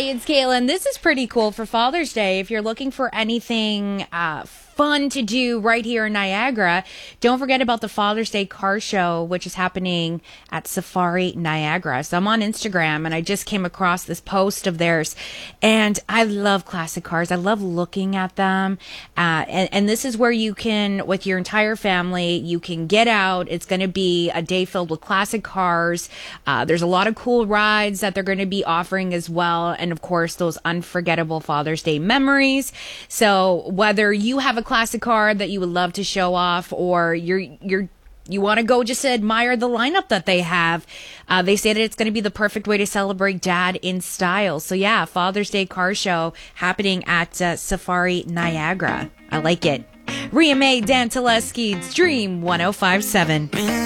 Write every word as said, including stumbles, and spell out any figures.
Hey, it's Caitlin. This is pretty cool for Father's Day. If you're looking for anything uh, fun to do right here in Niagara, don't forget about the Father's Day car show, which is happening at Safari Niagara. So I'm on Instagram, and I just came across this post of theirs, and I love classic cars. I love looking at them, uh, and, and this is where you can, with your entire family, you can get out. It's going to be a day filled with classic cars. Uh, there's a lot of cool rides that they're going to be offering as well. And of course, those unforgettable Father's Day memories. So whether you have a classic car that you would love to show off, or you're, you're, you want to go just to admire the lineup that they have, uh, they say that it's going to be the perfect way to celebrate dad in style. So yeah, Father's Day car show happening at uh, Safari Niagara. I like it. Ria Mae, Dan Telesky, Dream one oh five point seven.